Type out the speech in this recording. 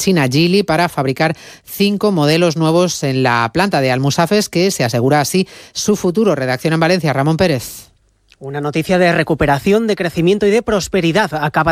China Geely para fabricar 5 modelos nuevos en la planta de Almusafes, que se asegura así su futuro. Redacción en Valencia, Ramón Pérez. Una noticia de recuperación, de crecimiento y de prosperidad acaba